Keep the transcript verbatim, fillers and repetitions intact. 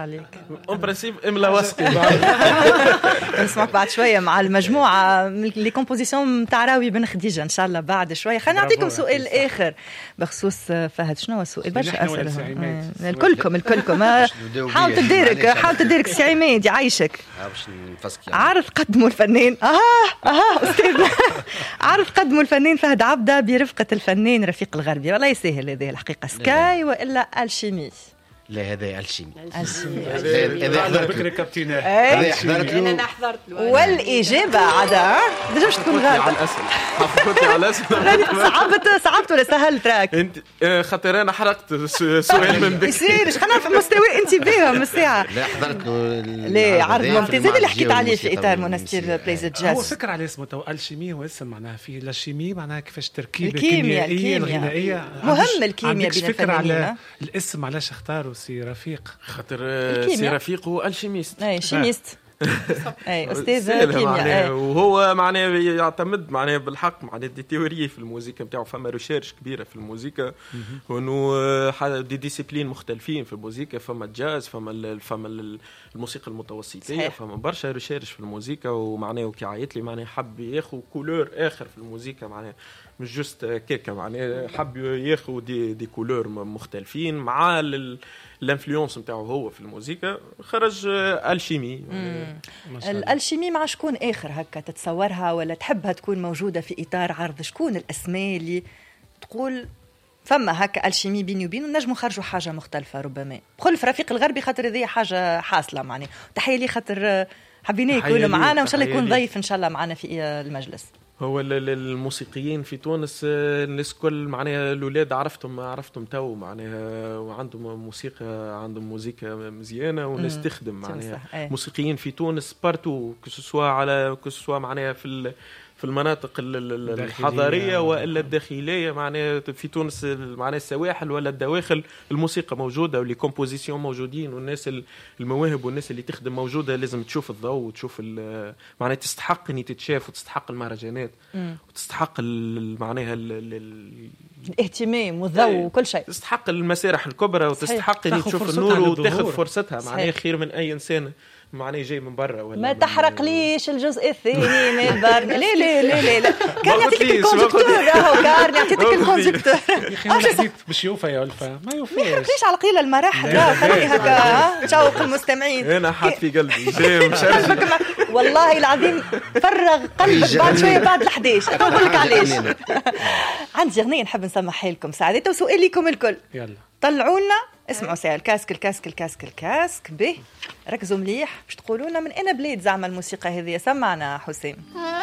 عليك. اون برينسيپ املا وثقي. نسمعك بعد شويه مع المجموعه لي كومبوزيسيون نتاع راوي بن خديجه ان شاء الله بعد شويه. خلينا نعطيكم سؤال اخر بخصوص فهد. شنو هو السؤال؟ برشا اسئله الكلكم الكلكم حاول تديرك حاول تديرك سي عماد يعيشك. عرض قدموا الفنان اه اه استاذ عرض قدموا الفنان فهد عبده برفقه الفنان رفيق الغربي. والله يسهل هذه الحقيقه. سكاي والا الشيمي؟ لا هذا الشيمي. هذا هذا بكري كابتن. هذا حضرت له. انا حضرت له. والاجابه عاده ديجا تكون غلط على الاسئله. حفظتي على الاسئله. صعبت صعبت ولا سهلت راك؟ انت خاطر انا حرقت سؤال من بكري. يصيرش خلينا في مستوى انتباههم من الساعه. لا حضرت له. لا عرض ممتاز. هذا اللي حكيت عليه في اطار منستير بلايز جاز. هو فكر على اسمه تو الشيمي. هو اسم معناها في لا شيمي معناها كيفاش تركيبه الكيمياء كيميائيه الغنائيه. مهم الكيمياء بين فكر على الفنانين. الاسم علاش اختاروا سي رفيق؟ خاطر سي رفيق هو الشيميست. اي شيميست. اي استاذ كيمياء. وهو معناه يعتمد معناه بالحق معناه دي تيوري في الموسيقى نتاعو. فما ريشيرش كبيره في الموسيقى وانه دي ديسيبلين مختلفين في الموسيقى. فما الجاز فما فما الموسيقى المتوسطيه. فما برشا ريشيرش في الموسيقى. ومعناه كي عيط لي معناه حب ياخذ كولور اخر في الموسيقى. معناه مش جست كيكه. معناه حب ياخذ دي دي كولور مختلفين مع الانفلونس نتاعو هو في الموسيقى. خرج الشيمي. الالشيمي مع شكون اخر هكا تتصورها ولا تحبها تكون موجوده في اطار عرض؟ شكون الاسماء اللي تقول فما هكا الشيمي بيني وبينه نجموا خرجوا حاجه مختلفه؟ ربما بقول في رفيق الغربي خاطر هذه حاجه حاصله. معني تحيه لي خاطر حابين يكونوا معنا وان شاء الله يكون ضيف ان شاء الله معنا في المجلس. هو الموسيقيين في تونس الناس كل معناها الأولاد عرفتهم عرفتهم تو معناها وعندهم موسيقى عندهم موسيقى مزيانة والناس تخدم معناها موسيقيين في تونس بارتو كسوا على كسوا معناها في في المناطق الحضارية وإلا الداخلية. معناها في تونس معناها السواحل ولا الدواخل الموسيقى موجودة واللي كومبوزيسيون موجودين والناس المواهب والناس اللي تخدم موجودة. لازم تشوف الضوء وتشوف معناها تستحق إني تتشاف وتستحق المهرجانات وتستحق معناها الاهتمام والضوء وكل شيء. تستحق المسارح الكبرى وتستحق إني تشوف النور وتاخذ فرصتها. معناها خير من أي إنسان معناه جاي من برا ولا ما تحرق ليش الجزء الثاني من البرن. لا لا لا لا كان يعطيك الكونجكتور. راهو كان يعطيك الكونجكتور. اش باش يوفى يا الفا ما يوفيش. ما يحرقليش على قليل المراحل. لا خلي هكا تشوق المستمعين. انا حاط في قلبي جاي مشارج. والله العظيم فرغ قلبك بعد شويه بعد الحديش. اقول لك علاش. عندي اغنيه نحب نسمعها لكم سعادتها وسؤال لكم الكل. يلا طلعوا لنا اسمعوا ساعه الكاسك الكاسك الكاسك الكاسك به ركزوا مليح باش تقولوا لنا من اين بلاد زعما الموسيقى هذه. سمعنا حسام.